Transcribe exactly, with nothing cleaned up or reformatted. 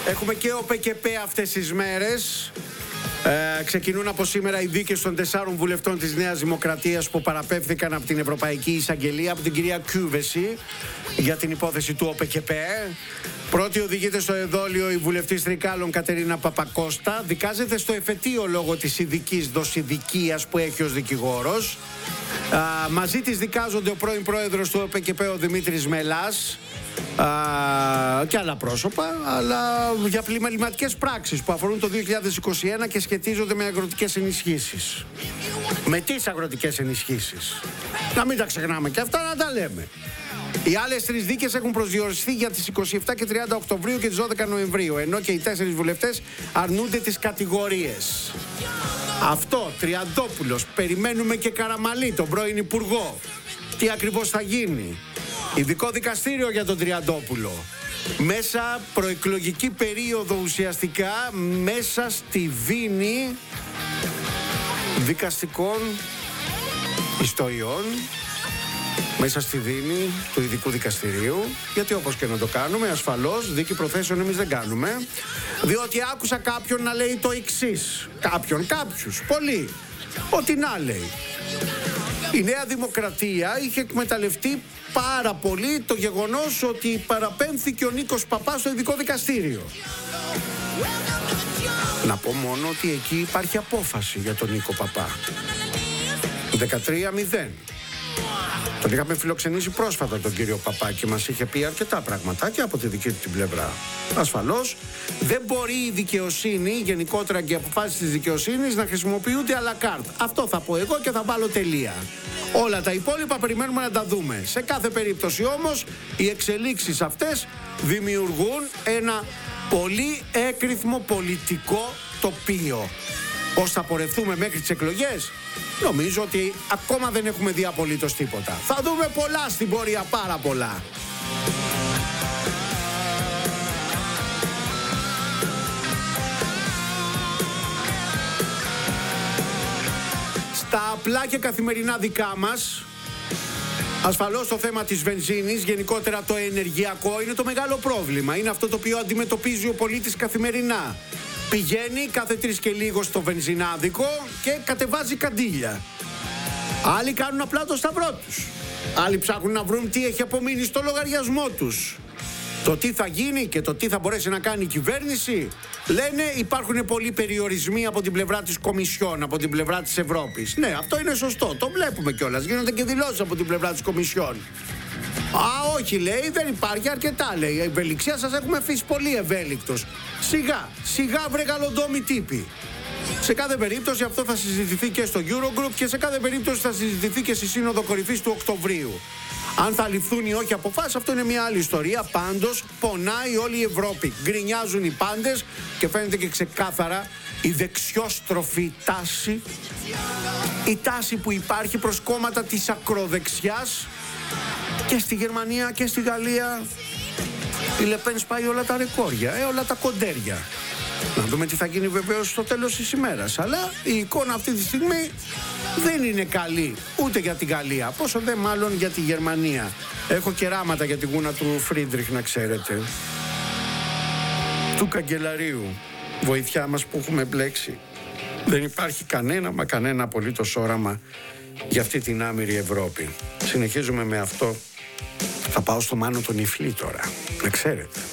Έχουμε και ο ΠΚΠ αυτές τις μέρες. Ε, ξεκινούν από σήμερα οι δίκες των τεσσάρων βουλευτών της Νέας Δημοκρατίας που παραπέμφθηκαν από την Ευρωπαϊκή Εισαγγελία, από την κυρία Κούβεση, για την υπόθεση του ΟΠΚΠ. Πρώτη οδηγείται στο εδόλιο η βουλευτής Τρικάλων Κατερίνα Παπακώστα. Δικάζεται στο εφετείο λόγω της ειδικής δοσηδικίας που έχει ως δικηγόρος. Α, μαζί της δικάζονται ο πρώην πρόεδρος του ΟΠΚΠ, ο Δημήτρης Μελάς, α, και άλλα πρόσωπα, αλλά για πλημεληματικές πράξεις που αφορούν το δύο χιλιάδες είκοσι ένα και σχετίζονται με αγροτικές ενισχύσεις. Με τις αγροτικές ενισχύσεις. Να μην τα ξεχνάμε και αυτά, να τα λέμε. Οι άλλες τρεις δίκες έχουν προσδιοριστεί για τις είκοσι επτά και τριάντα Οκτωβρίου και τις δώδεκα Νοεμβρίου, ενώ και οι τέσσερις βουλευτές αρνούνται τις κατηγορίες. Αυτό, Τριαντόπουλος, περιμένουμε και Καραμαλή, τον πρώην υπουργό. Τι ακριβώς θα γίνει? Ειδικό δικαστήριο για τον Τριαντόπουλο. Μέσα προεκλογική περίοδο ουσιαστικά, μέσα στη δίνη δικαστικών ιστοριών, μέσα στη δίνη του ειδικού δικαστηρίου, γιατί όπως και να το κάνουμε, ασφαλώς δίκη προθέσεων εμείς δεν κάνουμε, διότι άκουσα κάποιον να λέει το εξής, κάποιον, κάποιους, πολλοί, ό,τι να λέει. Η Νέα Δημοκρατία είχε εκμεταλλευτεί πάρα πολύ το γεγονός ότι παραπέμφθηκε ο Νίκος Παπάς στο ειδικό δικαστήριο. Να πω μόνο ότι εκεί υπάρχει απόφαση για τον Νίκο Παπά. δεκατρία μηδέν. Τον είχαμε φιλοξενήσει πρόσφατα τον κύριο Παπά και μας είχε πει αρκετά πραγματάκια από τη δική του την πλευρά. Ασφαλώς δεν μπορεί η δικαιοσύνη, γενικότερα και οι αποφάσεις της δικαιοσύνης, να χρησιμοποιούνται à la carte. Αυτό θα πω εγώ και θα βάλω τελεία. Όλα τα υπόλοιπα περιμένουμε να τα δούμε. Σε κάθε περίπτωση όμως οι εξελίξεις αυτές δημιουργούν ένα πολύ έκρηθμο πολιτικό τοπίο. Πώς θα πορευτούμε μέχρι τις εκλογές? Νομίζω ότι ακόμα δεν έχουμε δει απολύτως τίποτα. Θα δούμε πολλά στην πορεία, πάρα πολλά. Στα απλά και καθημερινά δικά μας, ασφαλώς το θέμα της βενζίνης, γενικότερα το ενεργειακό, είναι το μεγάλο πρόβλημα. Είναι αυτό το οποίο αντιμετωπίζει ο πολίτης καθημερινά. Πηγαίνει κάθε τρεις και λίγο στο βενζινάδικο και κατεβάζει καντήλια. Άλλοι κάνουν απλά το σταυρό τους. Άλλοι ψάχνουν να βρουν τι έχει απομείνει στο λογαριασμό τους. Το τι θα γίνει και το τι θα μπορέσει να κάνει η κυβέρνηση, λένε υπάρχουν πολλοί περιορισμοί από την πλευρά της Κομισιόν, από την πλευρά της Ευρώπης. Ναι, αυτό είναι σωστό, το βλέπουμε κιόλας, γίνονται και δηλώσεις από την πλευρά της Κομισιόν. Α, όχι, λέει, δεν υπάρχει αρκετά, λέει. Η ευελιξία σας έχουμε αφήσει πολύ ευέλικτος. Σιγά, σιγά βρε γαλοντόμοι τύποι. Σε κάθε περίπτωση αυτό θα συζητηθεί και στο Eurogroup και σε κάθε περίπτωση θα συζητηθεί και στη Σύνοδο Κορυφής του Οκτωβρίου. Αν θα ληφθούν ή όχι αποφάσεις, αυτό είναι μια άλλη ιστορία. Πάντως, πονάει όλη η Ευρώπη. Γκρινιάζουν οι πάντες και φαίνεται και ξεκάθαρα η δεξιόστροφη τάση, η τάση που υπάρχει προς κόμματα της ακροδεξιάς. Και στη Γερμανία και στη Γαλλία η Λεπέν σπάει όλα τα ρεκόρια, ε, όλα τα κοντέρια. Να δούμε τι θα γίνει βεβαίως στο τέλος της ημέρας. Αλλά η εικόνα αυτή τη στιγμή δεν είναι καλή ούτε για την Γαλλία, πόσο δε μάλλον για τη Γερμανία. Έχω κεράματα για την γούνα του Φρίντριχ, να ξέρετε, του καγκελαρίου. Βοηθιά μας που έχουμε μπλέξει. Δεν υπάρχει κανένα μα κανένα απολύτως όραμα για αυτή την άμυρη Ευρώπη. Συνεχίζουμε με αυτό. Θα πάω στο Μάνο τον Ιφλή τώρα, να ξέρετε.